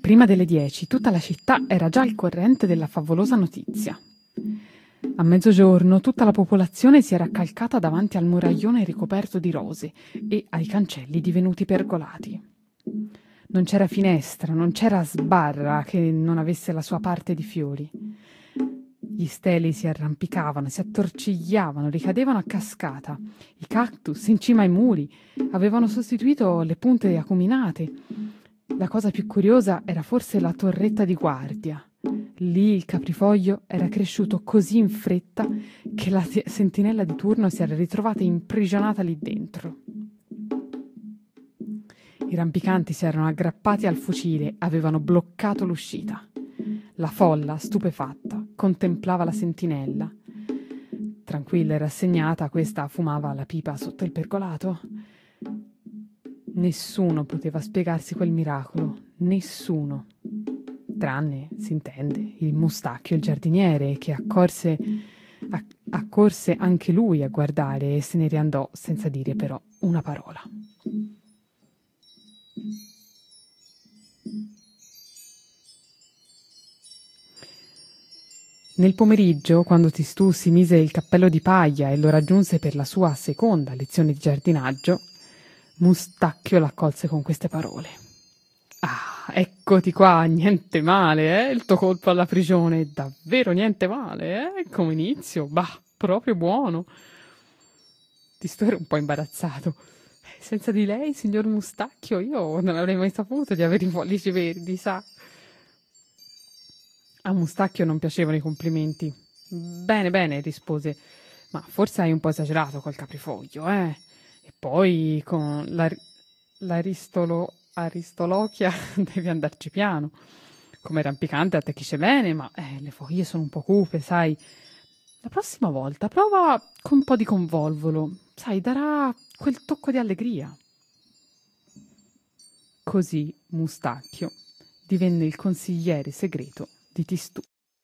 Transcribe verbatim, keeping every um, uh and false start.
Prima delle dieci tutta la città era già al corrente della favolosa notizia. A mezzogiorno tutta la popolazione si era accalcata davanti al muraglione ricoperto di rose e ai cancelli divenuti pergolati. Non c'era finestra, non c'era sbarra che non avesse la sua parte di fiori. Gli steli si arrampicavano, si attorcigliavano, ricadevano a cascata. I cactus in cima ai muri avevano sostituito le punte acuminate. La cosa più curiosa era forse la torretta di guardia. Lì il caprifoglio era cresciuto così in fretta che la sentinella di turno si era ritrovata imprigionata lì dentro. I rampicanti si erano aggrappati al fucile, avevano bloccato l'uscita. La folla, stupefatta, contemplava la sentinella. Tranquilla e rassegnata, questa fumava la pipa sotto il pergolato. Nessuno poteva spiegarsi quel miracolo, nessuno. Tranne, si intende, il Mustacchio, il giardiniere, che accorse, accorse anche lui a guardare e se ne riandò senza dire però una parola. Nel pomeriggio, quando Tistù si mise il cappello di paglia e lo raggiunse per la sua seconda lezione di giardinaggio, Mustacchio l'accolse con queste parole. «Ah, eccoti qua, niente male, eh? Il tuo colpo alla prigione, davvero niente male, eh? Come inizio, bah, proprio buono!» Tistù era un po' imbarazzato. «Senza di lei, signor Mustacchio, io non avrei mai saputo di avere i pollici verdi, sa?» A Mustacchio non piacevano i complimenti. «Bene, bene», rispose, «ma forse hai un po' esagerato col caprifoglio, eh? E poi con la, l'aristolo, aristolochia devi andarci piano. Come rampicante attecchisce bene, ma eh, le foglie sono un po' cupe, sai. La prossima volta prova con un po' di convolvolo, sai, darà quel tocco di allegria». Così Mustacchio divenne il consigliere segreto di Tistù.